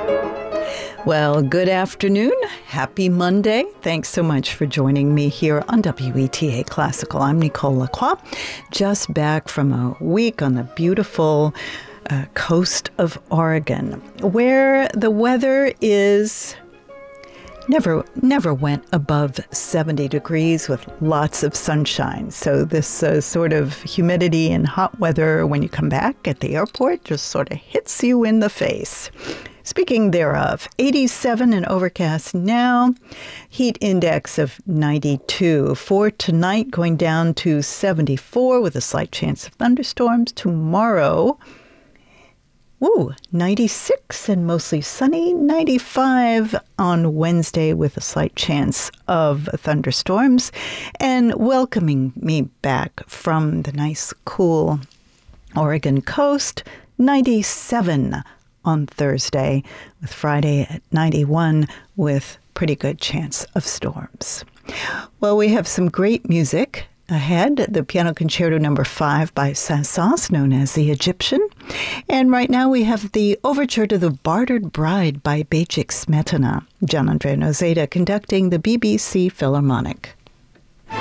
Well, good afternoon. Happy Monday. Thanks so much for joining me here on WETA Classical. I'm Nicole Lacroix, just back from a week on the beautiful coast of Oregon, where the weather is never went above 70 degrees with lots of sunshine. So this sort of humidity and hot weather when you come back at the airport just sort of hits you in the face. Speaking thereof, 87 and overcast now, heat index of 92. For tonight, going down to 74 with a slight chance of thunderstorms. Tomorrow, 96 and mostly sunny, 95 on Wednesday with a slight chance of thunderstorms. And welcoming me back from the nice, cool Oregon coast, 97 on Thursday, with Friday at 91 with pretty good chance of storms. Well, we have some great music ahead. The Piano Concerto No. 5 by Saint-Saëns, known as the Egyptian. And right now we have the Overture to the Bartered Bride by Bedřich Smetana. Gian Andrea Noseda conducting the BBC Philharmonic.